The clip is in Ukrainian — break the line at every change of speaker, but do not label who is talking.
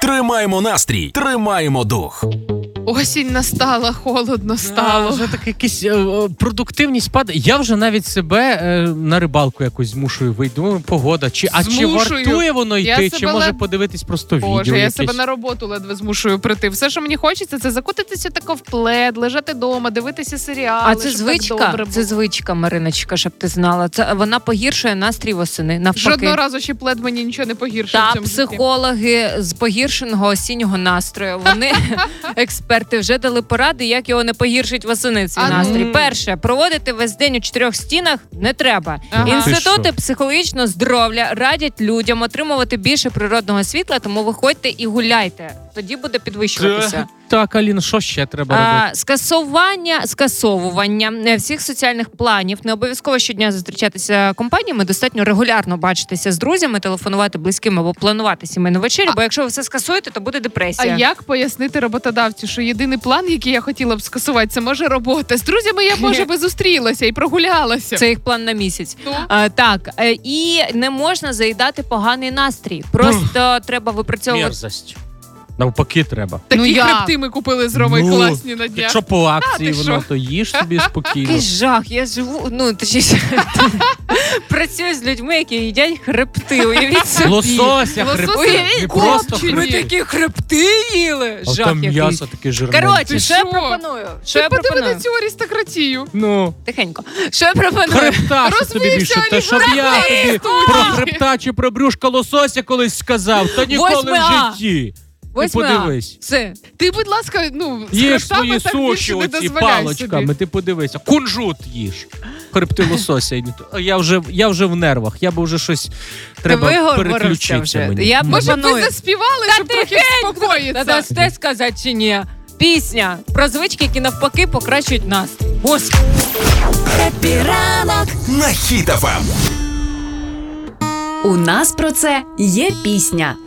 Тримаємо настрій, тримаємо дух.
Осінь настала, холодно стало.
Вже так якась продуктивність падає. Я вже навіть себе на рибалку якось змушую вийти. Погода. Чи вартує воно йти, чи може подивитись просто відео
Боже, я
якесь?
себе на роботу ледве змушую прийти. Все, що мені хочеться, це закутитися тако в плед, лежати вдома, дивитися серіали.
А це звичка? Це звичка, Мариночка, щоб ти знала. Вона погіршує настрій восени, навпаки.
Жодного разу ще плед мені нічого не погіршив.
Та психологи з погіршеного осіннього настрою, вони, експерти, вже дали поради, як його не погіршить восени свій настрій. Перше, проводити весь день у 4 стінах не треба. Інститути психологічного здоров'я радять людям отримувати більше природного світла, тому виходьте і гуляйте. Тоді буде підвищуватися.
Так, Алін, що ще треба робити?
Скасовування всіх соціальних планів. Не обов'язково щодня зустрічатися компаніями, достатньо регулярно бачитися з друзями, телефонувати близьким або планувати сімейну вечерю, бо якщо ви все скасуєте, то буде депресія.
А як пояснити роботодавцю, що єдиний план, який я хотіла б скасувати, це може робота. З друзями я, може, би зустрілася і прогулялася.
Це їх план на місяць. Так, і не можна заїдати поганий настрій. Просто треба випрацьовувати...
Мерзость. Навпаки треба.
Такі хребти ми купили з Ромою класні на днях.
Якщо по акції воно, то їж собі спокійно.
Який жах, я живу, точніше, працюю з людьми, які їдять хребти, уявіть собі.
Лосося, хребти.
Ми такі хребти їли.
А там м'ясо таке жирне.
Коротше, що я пропоную?
Подиви на цю аристократію.
Тихенько. Що я пропоную?
Хребта, що тобі більше? Та щоб я тобі про хребта чи про брюшка лосося колись сказав, то ніколи в житті. Ти подивись.
Все.
Ти, будь ласка, з
їж
хребтами
свої
так
суші
більше не
оці
дозволяй
палочками,
собі.
ти подивися. Кунжут їж. Хребти лосося. Я вже в нервах. Я би вже щось треба переключитися мені.
Я
Може б ви заспівали, щоб трохи спокоїться?
Та дасте сказати чи ні? Пісня про звички, які навпаки покращують настрій. Господи.
Хеппі ранок
На Хіт FM.
У нас про це є пісня.